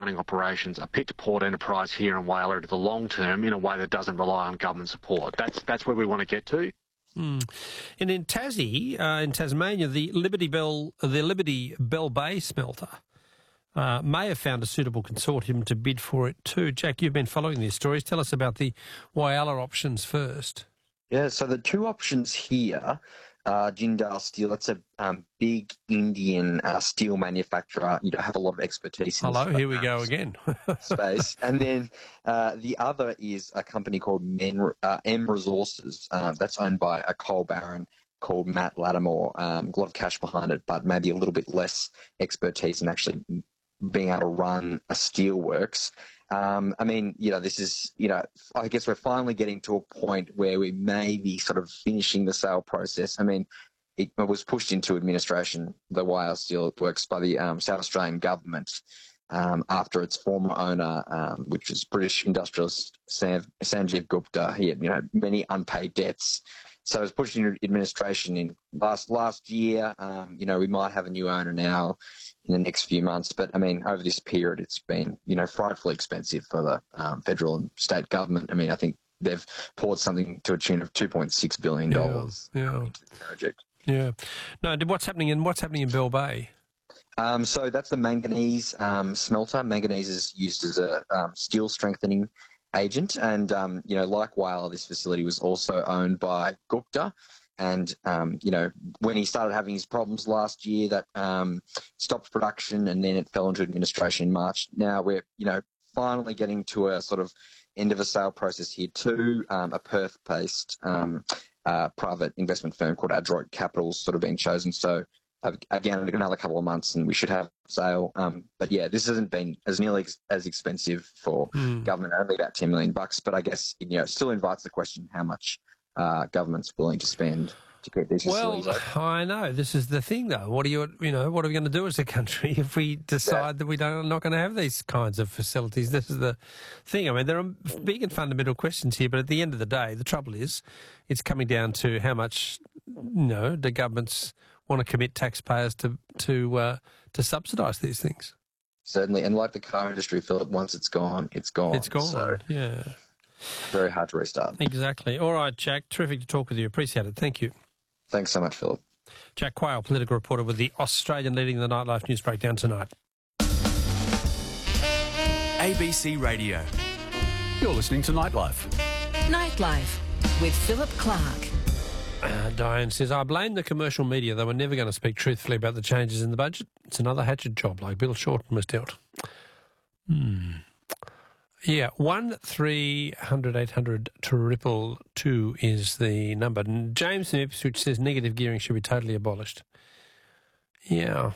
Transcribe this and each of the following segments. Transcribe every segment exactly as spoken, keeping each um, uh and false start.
mining operations, a pit-to-port enterprise here in Whyalla into the long term in a way that doesn't rely on government support. That's that's where we want to get to. Mm. And in Tassie, uh, in Tasmania, the Liberty Bell, the Liberty Bell Bay smelter uh, may have found a suitable consortium to bid for it too. Jack, you've been following these stories. Tell us about the Whyalla options first. Yeah, so the two options here, uh, Jindal Steel, that's a um, big Indian uh, steel manufacturer. You don't have a lot of expertise in Hello, this, here we um, go again. space. And then uh, the other is a company called Men, uh, M Resources. Uh, that's owned by a coal baron called Matt Lattimore. Um, a lot of cash behind it, but maybe a little bit less expertise in actually being able to run a steelworks. Um, I mean, you know, this is, you know, I guess we're finally getting to a point where we may be sort of finishing the sale process. I mean, it was pushed into administration, the Whyalla Steelworks, by the um, South Australian government um, after its former owner, um, which was British industrialist San- Sanjeev Gupta. He had, you know, many unpaid debts. So it was pushed into administration in last last year. Um, you know, we might have a new owner now in the next few months. But, I mean, over this period, it's been, you know, frightfully expensive for the um, federal and state government. I mean, I think they've poured something to a tune of two point six billion dollars yeah, yeah. into the project. Yeah. No, what's happening in, what's happening in Bell Bay? Um, so that's the manganese um, smelter. Manganese is used as a um, steel strengthening agent. And, um, you know, like Whyalla, this facility was also owned by Gupta. And, um, you know, when he started having his problems last year, that um, stopped production, and then it fell into administration in March. Now we're, you know, finally getting to a sort of end of a sale process here too. Um, a Perth-based um, uh, private investment firm called Adroit Capital sort of being chosen. So, uh, again, another couple of months and we should have a sale. Um, but, yeah, this hasn't been as nearly ex- as expensive for mm. government, only about ten million bucks. But I guess, you know, it still invites the question how much Uh, government's willing to spend to keep these facilities well, open. I know. This is the thing, though. What are you, you know, what are we going to do as a country if we decide yeah. that we don't, are not going to have these kinds of facilities? This is the thing. I mean, there are big and fundamental questions here, but at the end of the day, the trouble is it's coming down to how much, you know, the governments want to commit taxpayers to to uh, to subsidise these things. Certainly, and like the car industry, Philip, once it's gone, it's gone. It's gone, so. yeah. Very hard to restart. Exactly. All right, Jack. Terrific to talk with you. Appreciate it. Thank you. Thanks so much, Philip. Jack Quayle, political reporter with the Australian leading the Nightlife News Breakdown tonight. A B C Radio. You're listening to Nightlife. Nightlife with Philip Clark. Uh, Diane says, I blame the commercial media. They were never going to speak truthfully about the changes in the budget. It's another hatchet job like Bill Shorten was dealt. Hmm. Yeah, one three hundred eight hundred triple two is the number. James from Ipswich says negative gearing should be totally abolished. Yeah.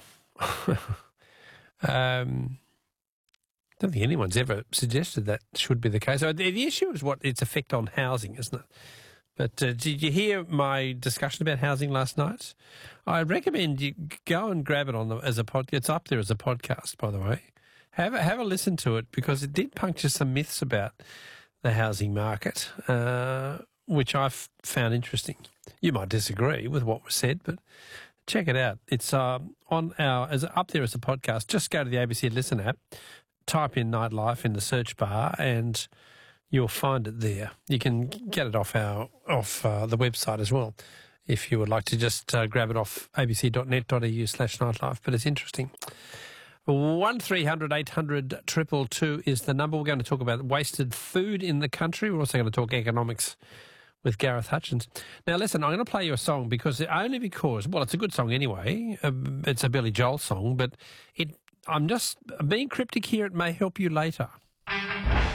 um, I don't think anyone's ever suggested that should be the case. So the, the issue is what its effect on housing, isn't it? But uh, did you hear my discussion about housing last night? I recommend you go and grab it on the, as a podcast. It's up there as a podcast, by the way. Have a, have a listen to it because it did puncture some myths about the housing market, uh, which I've found interesting. You might disagree with what was said, but check it out. It's uh, on our as up there as a podcast. Just go to the A B C Listen app, type in Nightlife in the search bar, and you'll find it there. You can get it off our off uh, the website as well if you would like to just uh, grab it off abc.net.au slash nightlife. But it's interesting. One three hundred eight hundred triple two is the number. We're going to talk about wasted food in the country. We're also going to talk economics with Gareth Hutchins. Now, listen, I'm going to play you a song because only because, well, it's a good song anyway. Um, it's a Billy Joel song, but it. I'm just being cryptic here. It may help you later.